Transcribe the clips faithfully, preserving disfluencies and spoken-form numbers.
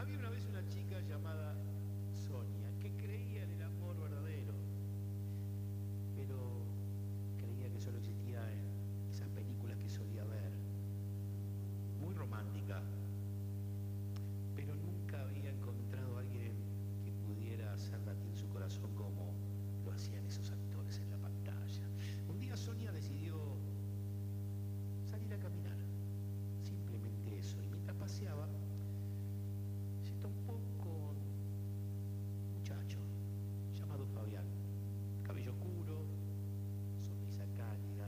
Había una vez una chica llamada Sonia que creía en el amor verdadero, pero creía que solo existía en esas películas que solía ver. Muy romántica, pero nunca había encontrado a alguien que pudiera hacer latir su corazón como lo hacían esos actores en la pantalla. Un día Sonia decidió salir a caminar, simplemente eso, y mientras paseaba se topó con un muchacho llamado Fabián, cabello oscuro, sonrisa cálida.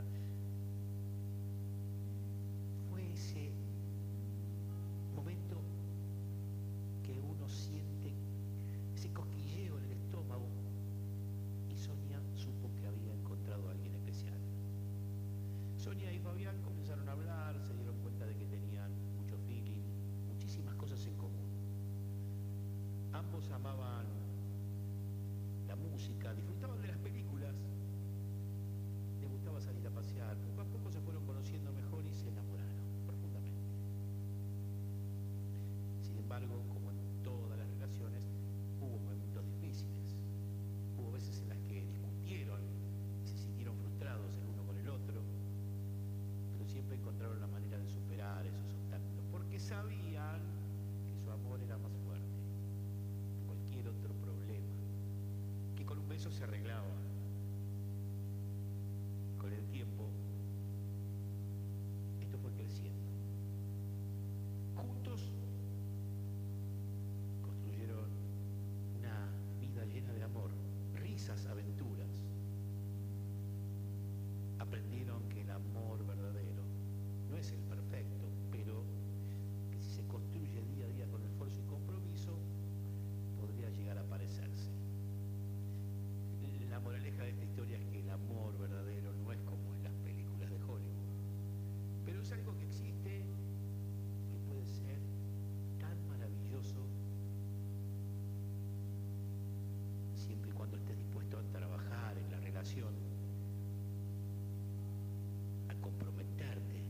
Fue ese momento que uno siente ese cosquilleo en el estómago y Sonia supo que había encontrado a alguien especial. Sonia y Fabián comenzaron a hablar, se dieron cuenta de que tenían mucho feeling, muchísimas cosas en común. Ambos amaban la música, disfrutaban de las películas, les gustaba salir a pasear. Poco a poco se fueron conociendo mejor y se enamoraron profundamente. Sin embargo, como en todas las relaciones, hubo momentos difíciles. Hubo veces en las que discutieron y se sintieron frustrados el uno con el otro, pero siempre encontraron la manera de superar esos obstáculos, porque sabían que su amor era más fuerte que cualquier otro problema, que con un beso se arreglaba. Con el tiempo, esto fue creciendo. Juntos construyeron una vida llena de amor, risas, aventuras. Aprendieron que el amor verdadero no es el perfecto, pero que si se construye día a día con esfuerzo y compromiso, podría llegar a parecerse. La moraleja de esta historia es que el amor verdadero no es como en las películas de Hollywood, pero es algo que existe, que puede ser tan maravilloso siempre y cuando estés dispuesto a trabajar en la relación, a comprometerte